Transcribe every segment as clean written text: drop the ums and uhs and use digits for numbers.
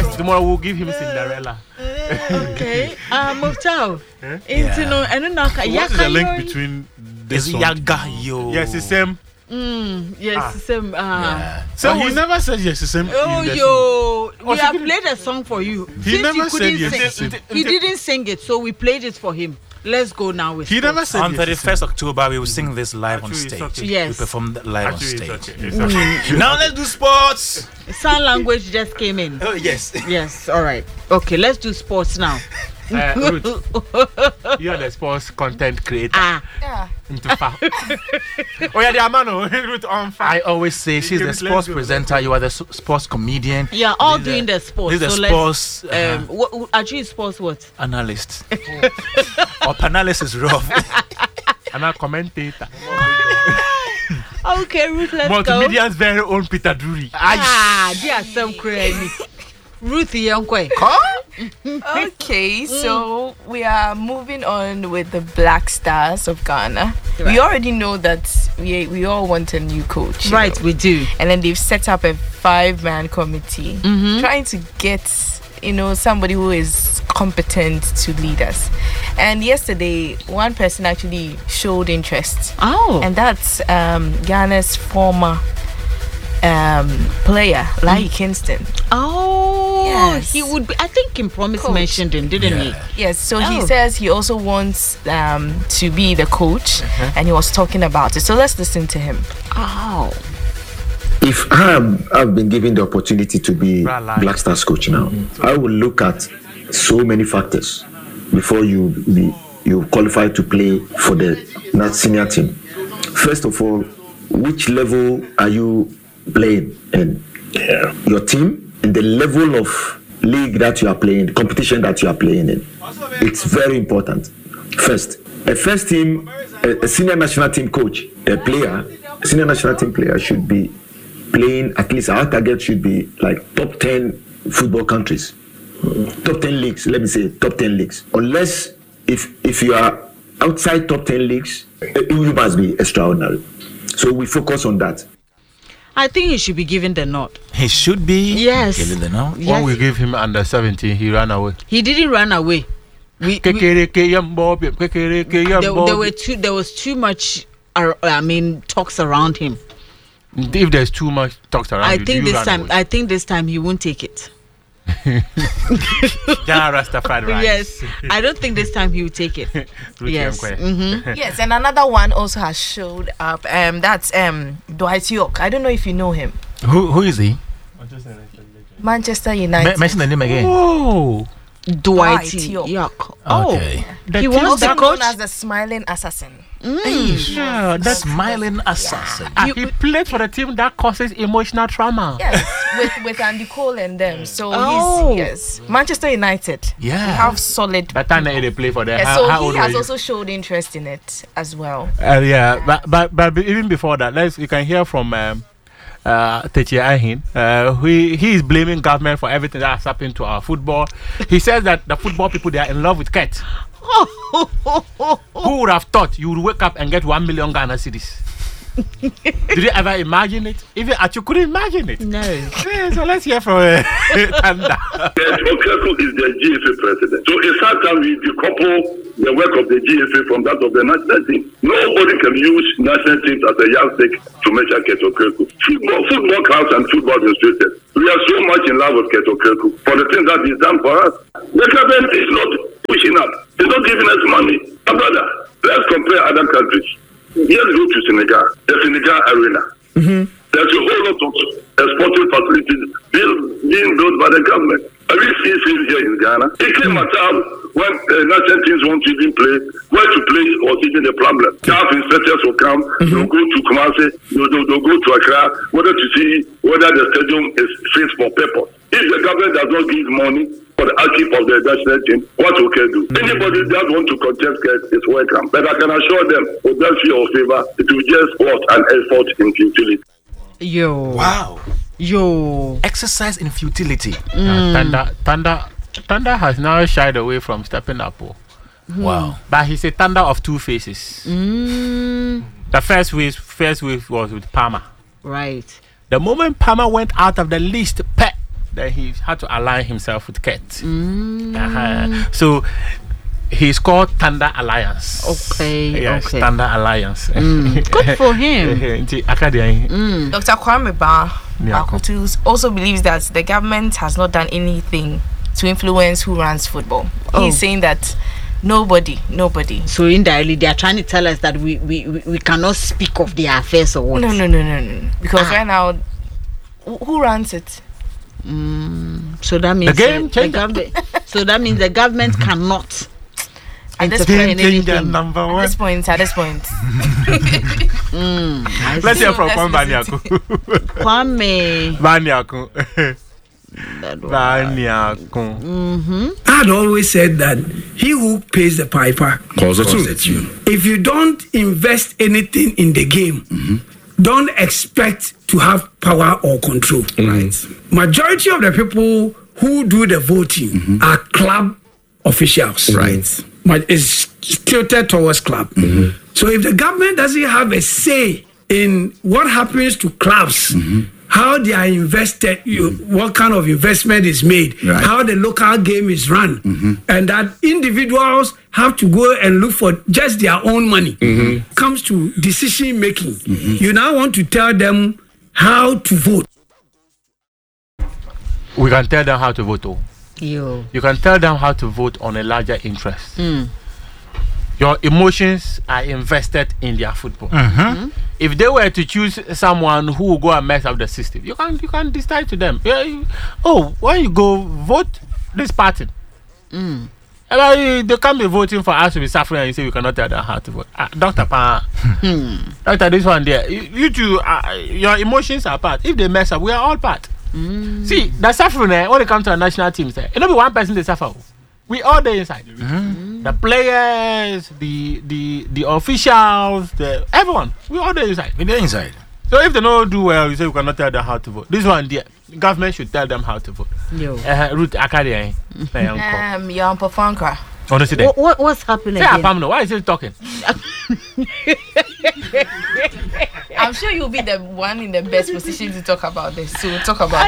Next tomorrow we'll give him Cinderella. Okay. Muftau. What is the link between this song? Yaga yo. Yes, it's same. Yes, same. So he never said yes, the same. We have played a song for you. He never said yes. He didn't sing it, so we played it for him. Let's go now with He never said on yes. 31st October, we will sing this live on Actually, it's stage. okay. Yes. We perform that live on stage. It's okay. Now let's do sports. Sign language just came in. Oh, yes. Yes, all right. Okay, let's do sports now. Ruth, you are the sports content creator. Yeah. Oh yeah, the Amano Ruth on fire. I always say she's the sports presenter, you are the sports comedian. Yeah, all doing the sports. This is the sports actually sports what? analyst. Or panelist is rough. I'm a commentator. Okay, Ruth, let's go. Multimedia's very own Peter Drury. There are some crazy. Ruth Yonkwe. Okay, so we are moving on with the Black Stars of Ghana. Right. We already know that we all want a new coach. Right, we do. And then they've set up a 5-man committee trying to get, somebody who is competent to lead us. And yesterday, one person actually showed interest. Oh. And that's Ghana's former player, Lahi Kingston. Oh, yes. He would be. I think Kim Promise mentioned him, didn't he? Yes, so he says he also wants to be the coach, and he was talking about it. So let's listen to him. Oh. If I've been given the opportunity to be Black Stars coach now, I will look at so many factors before you qualify to play for the senior team. First of all, which level are you playing in? Your team and the level of league that you are playing, the competition that you are playing in. It's very important. First, a first team, a senior national team coach, a senior national team player should be playing, at least our target should be like top 10 football countries, top 10 leagues. Let me say top 10 leagues. Unless if you are outside top 10 leagues, you must be extraordinary. So we focus on that. I think he should be given the nod. He should be given the nod. Yes. When we gave him under 17, he ran away. He didn't run away. There was too much. Talks around him. If there's too much talks around, I think this time he won't take it. Yes, I don't think this time he will take it. Yes. Yes, and another one also has showed up. That's Dwight York. I don't know if you know him. Who is he? Manchester United. Mention the name again. Oh, Dwight York. Okay. He was also the coach known as the Smiling Assassin. Yeah, that's smiling assassin. He played for the team that causes emotional trauma. Yes, with Andy Cole and them. So he's Manchester United. Yeah, we have solid. That time they play for them. Yeah, so he has also showed interest in it as well. But even before that, you can hear from Techi Ahin. He is blaming government for everything that has happened to our football. He says that the football people, they are in love with Ket. Who would have thought you would wake up and get 1 million Ghana cedis? Did you ever imagine it? Even you couldn't imagine it. No. So let's hear from Tanda. Okerko is the GFA president. So it's hard time we decouple the work of the GFA from that of the national team. Nobody can use national teams as a yardstick to measure Okerko. Football clubs and football administrators. We are so much in love with Okerko for the things that he's done for us. The government is not pushing up. It's not giving us money. My brother, let's compare other countries. Let's go to Senegal, the Senegal Arena. There's a whole lot of sporting facilities being built by the government. Have you seen things here in Ghana? It came a time when national teams won't even play. Where to play was even a problem. Staff inspectors will come, they'll go to Kumasi, they'll go to Accra, whether to see whether the stadium is fit for purpose. If the government does not give money for the upkeep of the national team, what we can do? Anybody that want to contest is welcome. But I can assure them, without fear or favor, it will just what an effort in futility. Wow. Exercise in futility. Thunder has now shied away from stepping up. Wow. But he's a thunder of two faces. The first wave was with Palmer. Right. The moment Palmer went out of the list, then he had to align himself with Ket. So he's called Thunder Alliance. Okay. Yes, okay. Thunder Alliance. Good for him. Dr. Kwame Bakutu also believes that the government has not done anything to influence who runs football. He's saying that nobody. So indirectly, they are trying to tell us that we cannot speak of their affairs or what? No. Because right now, who runs it? So that means the government. So that means the government cannot. At this point, Let's hear from Kwame Baniaku. I'd always said that he who pays the piper calls the tune. If you don't invest anything in the game, don't expect to have power or control. Right. Majority of the people who do the voting are club officials. Right. But it's tilted towards club. So if the government doesn't have a say in what happens to clubs, how they are invested, what kind of investment is made, how the local game is run, and that individuals have to go and look for just their own money, comes to decision making. You now want to tell them how to vote. We can tell them how to vote. You can tell them how to vote on a larger interest. Your emotions are invested in their football. If they were to choose someone who will go and mess up the system, you can decide to them. When you go vote this party, they can't be voting for us to be suffering, and you say we cannot tell them how to vote. Dr. Pan, Doctor, this one there, you two, your emotions are part. If they mess up, we are all part. See, the suffering when it comes to our national teams, it don't be one person they suffer. We all there inside. The players, the officials, everyone. We all there inside. We're there inside. So if they don't do well, you say we cannot tell them how to vote. This one there, the government should tell them how to vote. Ruth Akadi. Young Pafanka. What's happening? Say Apamno, why is he talking? I'm sure you'll be the one in the best position to talk about this. So we'll talk about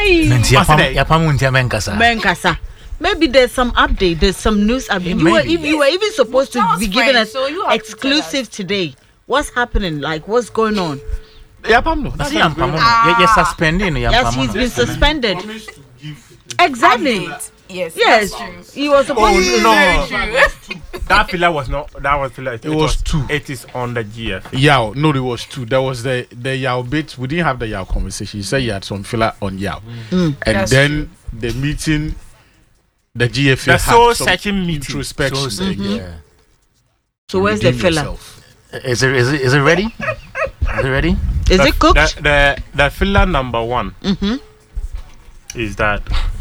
Menkasa. Maybe there's some update, there's some news update. You were even supposed to be giving us exclusive today. What's happening? Like, what's going on? Yapamno. You're suspending. Yes, he's been suspended. Exactly. Yes. He was supposed to. That filler was not. That was filler. It was 2. It is on the GF. Yao. No, it was 2. There was the Yao bit. We didn't have the Yao conversation. You said you had some filler on Yao, and That's then the meeting. The GFA the soul searching meeting. Introspection. So where's the filler? Is it ready? Is it ready? Is it cooked? The filler number 1 is that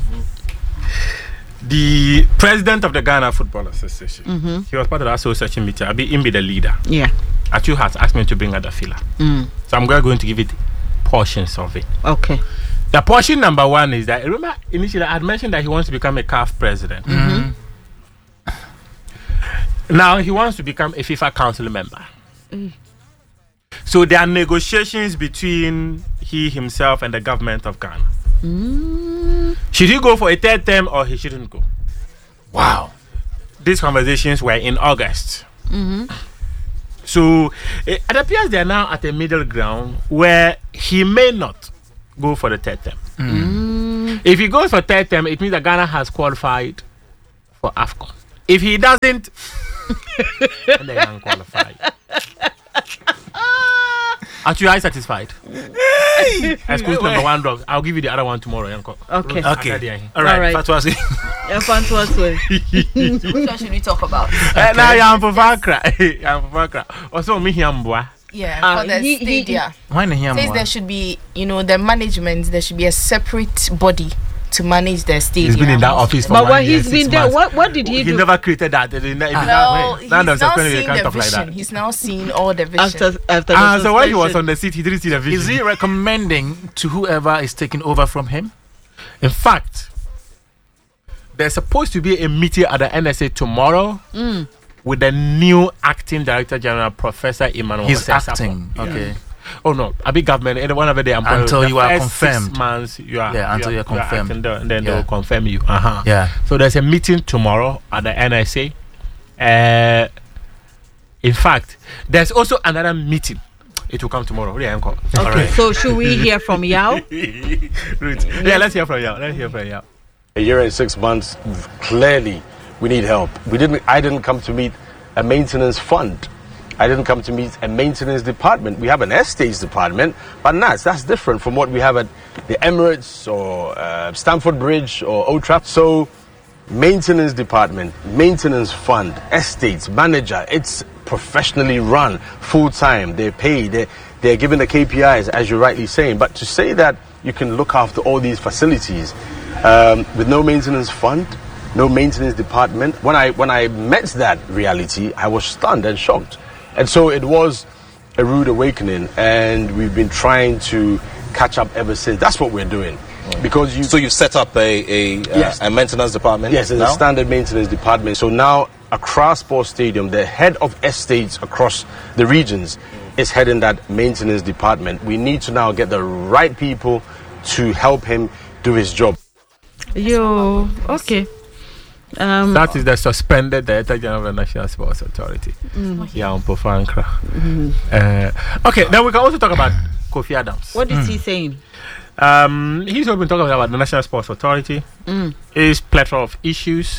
the president of the Ghana Football Association, he was part of that soul searching meeting. I'll be the leader. Yeah. Atu has asked me to bring out the filler. So I'm going to give it portions of it. Okay. The portion number 1 is that, remember, initially I had mentioned that he wants to become a CAF president. Now he wants to become a FIFA council member. So there are negotiations between he himself and the government of Ghana. Should he go for a 3rd term or he shouldn't go? Wow. These conversations were in August. So it appears they are now at a middle ground where he may not go for the 3rd term. If he goes for 3rd term, it means that Ghana has qualified for AFCON. If he doesn't, then they can qualify. Are you satisfied? Excuse number 1 dog. I'll give you the other one tomorrow, Yanko. Okay. All right. Fatwas. Which one should we talk about? Now I'm for Vakra. Also, me Yambwa. Yeah, for the stadia. Says there should be, the management. There should be a separate body to manage the stadium. He's been in that office for but 1 year, he's been there. What did he do? He never created that. He's now seeing the vision. He's now seeing all the vision. After so when he was on the seat, he didn't see the vision. Is he recommending to whoever is taking over from him? In fact, there's supposed to be a meeting at the NSA tomorrow with the new acting director general, Professor Emmanuel. He's acting. Okay. Oh no, a big government. And whenever they employ until you are 6 confirmed. months, until you're confirmed, and then they will confirm you. Yeah. So there's a meeting tomorrow at the NSA. In fact, there's also another meeting. It will come tomorrow. Okay. Right. So should we hear from Yao? Yeah, let's hear from Yao. A year and 6 months, clearly we need help. I didn't come to meet a maintenance fund. I didn't come to meet a maintenance department. We have an estates department, but that's different from what we have at the Emirates or Stamford Bridge or Old Trafford. So maintenance department, maintenance fund, estates, manager, it's professionally run, full-time, they're paid, they're given the KPIs, as you're rightly saying. But to say that you can look after all these facilities with no maintenance fund, no maintenance department, when I met that reality, I was stunned and shocked. And so it was a rude awakening, and we've been trying to catch up ever since. That's what we're doing. Because so you've set up a maintenance department? Yes, it's a standard maintenance department. So now Accra Sports Stadium, the head of estates across the regions is heading that maintenance department. We need to now get the right people to help him do his job. Okay. That is the suspended Director General of the National Sports Authority. Okay, then we can also talk about Kofi Adams. What is he saying? He's been talking about the National Sports Authority. His plethora of issues.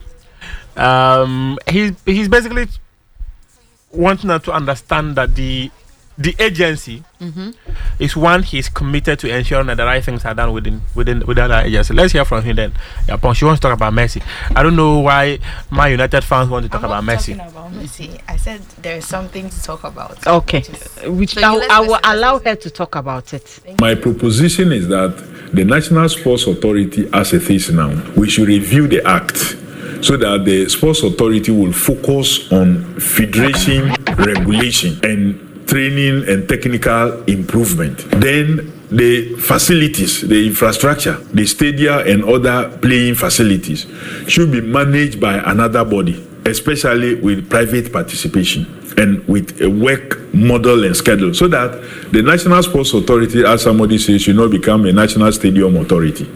He's basically wanting us to understand that the agency is one he's committed to ensuring that the right things are done within that agency. Let's hear from him then. She wants to talk about Messi. I don't know why my United fans want to talk about Messi. I'm not talking about Messi. I said there is something to talk about. Okay, which I will allow her to talk about it. My proposition is that the National Sports Authority, as it is now, we should review the act so that the Sports Authority will focus on federation regulation and training and technical improvement. Then the facilities, the infrastructure, the stadia and other playing facilities should be managed by another body, especially with private participation and with a work model and schedule, so that the National Sports Authority, as somebody says, should not become a National Stadium Authority.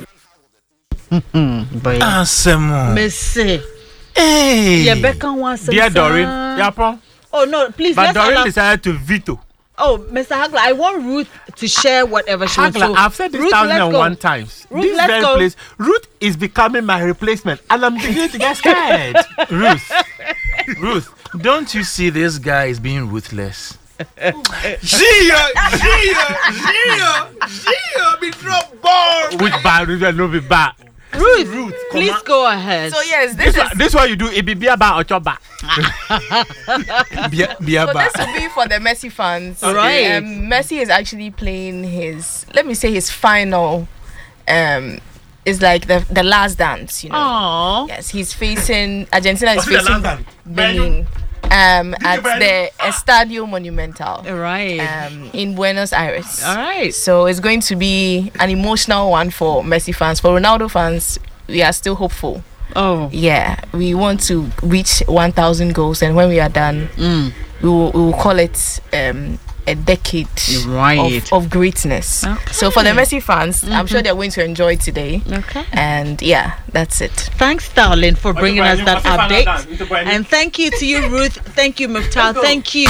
Messi. Hey. Dear Doreen, Yapon. Oh no, please. But Doreen decided to veto. Oh, Mr. Hagler, I want Ruth to share whatever she wants. Hagler, I've said this 1,001 times. Ruth, this very place, Ruth is becoming my replacement, and I'm beginning to get scared. Ruth, don't you see this guy is being ruthless? Gia, be drop ball. Which bar? No, be bar. Ruth, please go ahead. So yes, this one you do. It be beer bar or chop bar. Beer so bar. this will be for the Messi fans. Right. Messi is actually playing his, let me say, his final. Is like the last dance, you know. Aww. Yes, he's facing Argentina is facing Benin. At the Estadio Monumental, right, in Buenos Aires. All right. So it's going to be an emotional one for Messi fans. For Ronaldo fans, we are still hopeful. Oh, yeah, we want to reach 1,000 goals, and when we are done, we will call it a decade of greatness. Okay. So for the Messi fans, I'm sure they're going to enjoy today. Okay. And yeah, that's it. Thanks, darling, for bringing us that update. And thank you to you, Ruth. Thank you, Muftar. Thank you,